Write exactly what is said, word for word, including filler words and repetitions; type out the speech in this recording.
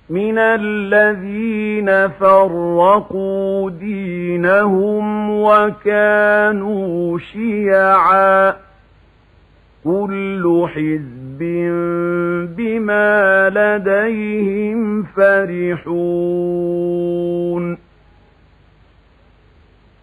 من الذين فرقوا دينهم وكانوا شيعا كل حزب بما لديهم فرحون